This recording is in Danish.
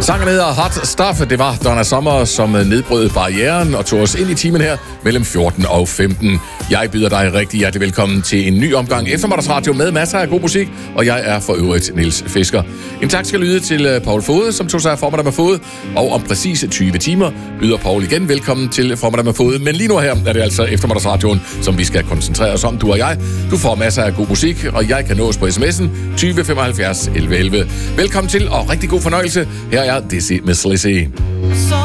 Sangen hedder Hot Stuff. Det var Donna Summer, som nedbrød barrieren og tog os ind i timen her mellem 14 og 15. Jeg byder dig rigtig hjertelig velkommen til en ny omgang eftermiddagsradio med masser af god musik, og jeg er for øvrigt Niels Fisker. En tak skal lyde til Paul Fode, som tog sig af Formiddag med Fode, og om præcis 20 timer byder Paul igen velkommen til Formiddag med Fode. Men lige nu her er det altså eftermiddagsradioen, som vi skal koncentrere os om, du og jeg. Du får masser af god musik, og jeg kan nås på sms'en 20 75 11 11. Velkommen til, og rigtig god fornøjelse. Her er Dizzy Miss Lizzy.